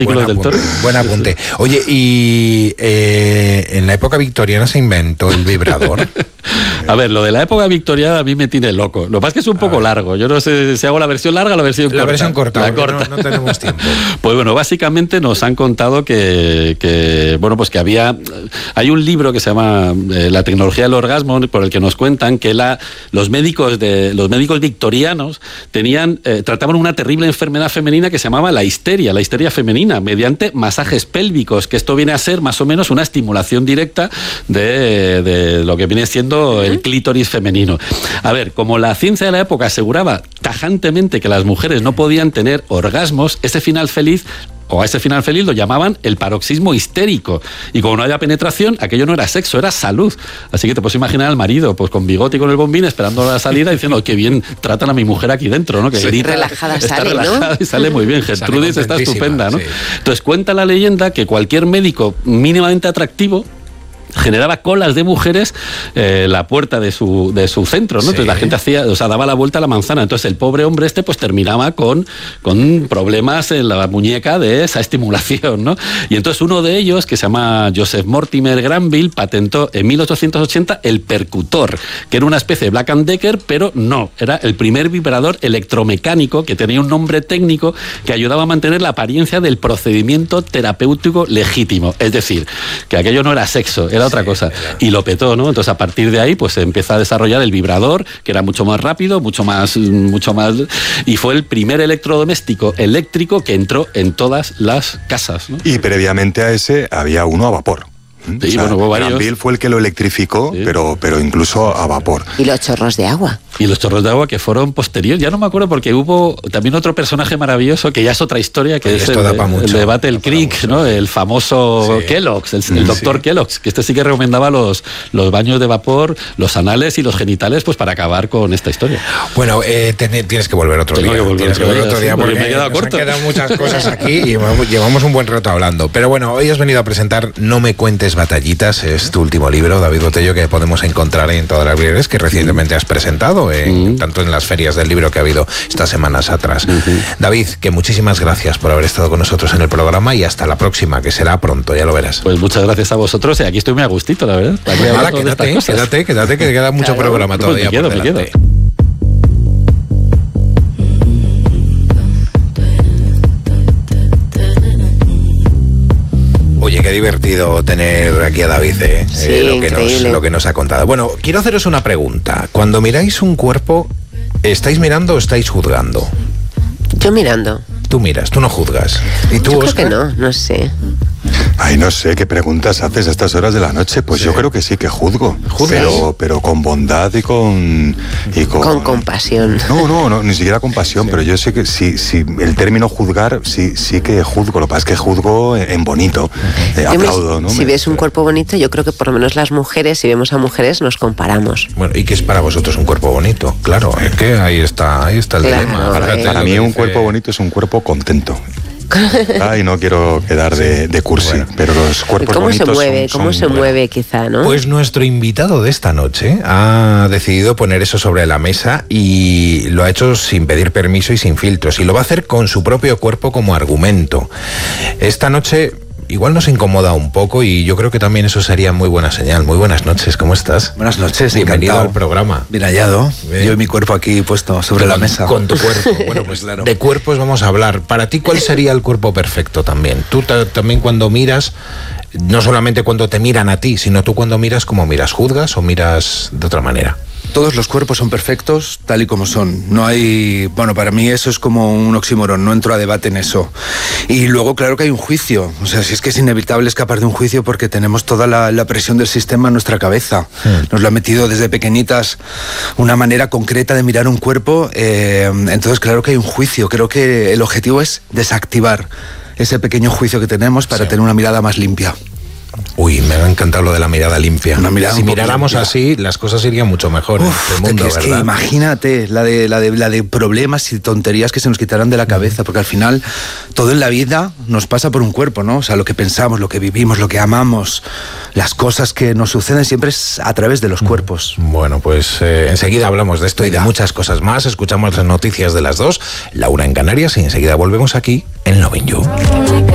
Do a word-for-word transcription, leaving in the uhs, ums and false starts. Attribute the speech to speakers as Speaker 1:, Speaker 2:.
Speaker 1: Buen
Speaker 2: del
Speaker 1: apunte,
Speaker 2: Toro.
Speaker 1: buen apunte. Oye, y eh, en la época victoriana se inventó el vibrador.
Speaker 2: A ver, lo de la época victoriana a mí me tiene loco. Lo que pasa es que es un poco largo. Yo no sé si hago la versión larga o la versión
Speaker 1: la
Speaker 2: corta.
Speaker 1: Versión corta
Speaker 2: la
Speaker 1: porque
Speaker 2: corta.
Speaker 1: No, no tenemos tiempo.
Speaker 2: Pues bueno, básicamente nos han contado que, que bueno, pues que había... Hay un libro que se llama eh, La tecnología del orgasmo, por el que nos cuentan que la, los médicos de los médicos victorianos tenían eh, trataban una terrible enfermedad femenina que se llamaba la histeria, la histeria femenina, mediante masajes pélvicos, que esto viene a ser más o menos una estimulación directa de, de lo que viene siendo el clítoris femenino. A ver, como la ciencia de la época aseguraba tajantemente que las mujeres no podían tener orgasmos, ese final feliz o a ese final feliz lo llamaban el paroxismo histérico. Y como no había penetración, aquello no era sexo, era salud. Así que te puedes imaginar al marido, pues con bigote y con el bombín, esperando la salida, diciendo, oh, qué bien tratan a mi mujer aquí dentro, ¿no? Que
Speaker 3: sí,
Speaker 2: grita,
Speaker 3: relajada
Speaker 2: está
Speaker 3: sale,
Speaker 2: relajada,
Speaker 3: ¿no?
Speaker 2: Y sale muy bien. Gertrudis está estupenda, ¿no?
Speaker 1: Sí.
Speaker 2: Entonces cuenta la leyenda que cualquier médico mínimamente atractivo generaba colas de mujeres eh, la puerta de su de su centro, ¿no?
Speaker 1: Sí.
Speaker 2: Entonces la gente hacía, o sea, daba la vuelta a la manzana. Entonces el pobre hombre este pues terminaba con, con problemas en la muñeca de esa estimulación, ¿no? Y entonces uno de ellos, que se llama Joseph Mortimer Granville, patentó en mil ochocientos ochenta el percutor, que era una especie de Black and Decker, pero no, era el primer vibrador electromecánico que tenía un nombre técnico que ayudaba a mantener la apariencia del procedimiento terapéutico legítimo. Es decir, que aquello no era sexo, era otra cosa. Y lo petó, ¿no? Entonces a partir de ahí pues se empieza a desarrollar el vibrador, que era mucho más rápido, mucho más, mucho más, y fue el primer electrodoméstico eléctrico que entró en todas las casas, ¿no?
Speaker 4: Y previamente a ese había uno a vapor.
Speaker 2: Sí,
Speaker 4: o sea,
Speaker 2: bueno, hubo varios.
Speaker 4: Granville fue el que lo electrificó,
Speaker 2: Sí.
Speaker 4: pero, pero incluso a vapor.
Speaker 3: Y los chorros de agua.
Speaker 2: Y los chorros de agua que fueron posteriores. Ya no me acuerdo porque hubo también otro personaje maravilloso que ya es otra historia, que
Speaker 1: Pues
Speaker 2: es
Speaker 1: esto
Speaker 2: el,
Speaker 1: da pa' mucho,
Speaker 2: el de Battle
Speaker 1: da pa'
Speaker 2: Creek,
Speaker 1: mucho.
Speaker 2: ¿no? El famoso
Speaker 1: Sí.
Speaker 2: Kellogg's, el,
Speaker 1: Mm,
Speaker 2: el doctor
Speaker 1: sí.
Speaker 2: Kellogg's, que este sí que recomendaba los, los baños de vapor, los anales y los genitales, pues para acabar con esta historia.
Speaker 1: Bueno, eh, ten- tienes que volver otro
Speaker 2: Tengo
Speaker 1: día.
Speaker 2: que volver
Speaker 1: tienes
Speaker 2: otro
Speaker 1: que volver
Speaker 2: día,
Speaker 1: otro
Speaker 2: sí,
Speaker 1: día
Speaker 2: porque
Speaker 1: porque
Speaker 2: me he quedado
Speaker 1: nos
Speaker 2: corto.
Speaker 1: han quedado muchas cosas aquí y llevamos, llevamos un buen rato hablando. Pero bueno, hoy has venido a presentar No me cuentes batallitas, es tu último libro, David Botello, que podemos encontrar en todas las librerías, que recientemente has presentado, en,
Speaker 2: Mm.
Speaker 1: tanto en las ferias del libro que ha habido estas semanas atrás. David, que muchísimas gracias por haber estado con nosotros en el programa y hasta la próxima, que será pronto, ya lo verás.
Speaker 2: Pues muchas gracias a vosotros y aquí estoy muy a gustito, la verdad. Aquí
Speaker 1: Pues nada,
Speaker 2: hablando de estas
Speaker 1: quédate,
Speaker 2: cosas.
Speaker 1: quédate, quédate, que queda mucho
Speaker 2: Claro.
Speaker 1: programa
Speaker 2: Pues
Speaker 1: todavía
Speaker 2: me quedo,
Speaker 1: por
Speaker 2: me
Speaker 1: delante.
Speaker 2: quedo.
Speaker 1: Oye, qué divertido tener aquí a David, ¿eh?
Speaker 3: Sí,
Speaker 1: Eh, lo, que nos,
Speaker 3: increíble.
Speaker 1: lo que nos ha contado. Bueno, quiero haceros una pregunta. Cuando miráis un cuerpo, ¿estáis mirando o estáis juzgando?
Speaker 3: Yo mirando.
Speaker 1: Tú miras, tú no juzgas. ¿Y tú,
Speaker 3: Yo creo
Speaker 1: Óscar?
Speaker 3: que no, no sé.
Speaker 4: Ay, no sé qué preguntas haces a estas horas de la noche. Pues
Speaker 1: Sí.
Speaker 4: yo creo que sí que juzgo.
Speaker 1: ¿Juzgas?
Speaker 4: Pero, pero con bondad y con. Y con,
Speaker 3: Con compasión.
Speaker 4: No, no, no, ni siquiera compasión, pero yo sé que si, si el término juzgar, sí, sí que juzgo. Lo que pasa es que juzgo en, en bonito. Eh,
Speaker 3: Yo me-
Speaker 4: aplaudo, ¿no?
Speaker 3: si
Speaker 4: Me-
Speaker 3: ves un cuerpo bonito, yo creo que por lo menos las mujeres, si vemos a mujeres, nos comparamos.
Speaker 1: Bueno, ¿y qué es para vosotros un cuerpo bonito? Claro, es que ahí está, ahí está el
Speaker 3: Claro,
Speaker 1: dilema.
Speaker 3: para-
Speaker 1: Fíjate
Speaker 4: Para
Speaker 1: lo
Speaker 4: mí
Speaker 1: que
Speaker 4: un
Speaker 1: dice-
Speaker 4: cuerpo bonito es un cuerpo contento. Ay, no quiero quedar de, de cursi,
Speaker 1: Bueno.
Speaker 4: pero los cuerpos
Speaker 3: ¿Cómo se
Speaker 4: bonitos
Speaker 3: mueve?
Speaker 4: son-
Speaker 3: ¿Cómo
Speaker 4: son-
Speaker 3: se
Speaker 4: bueno.
Speaker 3: mueve quizá, no?
Speaker 1: Pues nuestro invitado de esta noche ha decidido poner eso sobre la mesa y lo ha hecho sin pedir permiso y sin filtros, y lo va a hacer con su propio cuerpo como argumento. Esta noche igual nos incomoda un poco y yo creo que también eso sería muy buena señal. Muy buenas noches, ¿cómo estás?
Speaker 5: Buenas noches,
Speaker 1: Bienvenido
Speaker 5: encantado.
Speaker 1: al programa.
Speaker 5: Bien hallado.
Speaker 1: Bien.
Speaker 5: Yo y mi cuerpo aquí puesto sobre la
Speaker 1: Con-
Speaker 5: mesa.
Speaker 1: Con tu cuerpo. Bueno, pues
Speaker 5: Claro.
Speaker 1: de cuerpos vamos a hablar. Para ti, ¿cuál sería el cuerpo perfecto también? Tú ta- también cuando miras, no solamente cuando te miran a ti, sino tú cuando miras, ¿cómo miras? ¿Juzgas o miras de otra manera?
Speaker 5: Todos los cuerpos son perfectos tal y como son. No hay... Bueno, para mí eso es como un oxímoron, no entro a debate en eso. Y luego, claro que hay un juicio. O sea, si es que es inevitable escapar de un juicio porque tenemos toda la, la presión del sistema en nuestra cabeza.
Speaker 1: Hmm.
Speaker 5: Nos lo ha metido desde pequeñitas una manera concreta de mirar un cuerpo. eh, entonces, claro que hay un juicio. Creo que el objetivo es desactivar ese pequeño juicio que tenemos para
Speaker 1: Sí.
Speaker 5: tener una mirada más limpia.
Speaker 1: Uy, me ha encantado lo de la mirada limpia.
Speaker 5: Una mirada
Speaker 1: si
Speaker 5: un poco
Speaker 1: miráramos
Speaker 5: limpia.
Speaker 1: así, las cosas irían mucho mejor
Speaker 5: Uf,
Speaker 1: en este mundo,
Speaker 5: es que
Speaker 1: ¿verdad?
Speaker 5: imagínate la de, la, de, la de problemas y tonterías que se nos quitarán de la cabeza, porque al final todo en la vida nos pasa por un cuerpo, ¿no? O sea, lo que pensamos, lo que vivimos, lo que amamos, las cosas que nos suceden siempre es a través de los cuerpos.
Speaker 1: Bueno, pues eh, enseguida hablamos de esto y de
Speaker 5: Venga.
Speaker 1: muchas cosas más. Escuchamos las noticias de las dos, Laura en Canarias, y enseguida volvemos aquí en Loving You.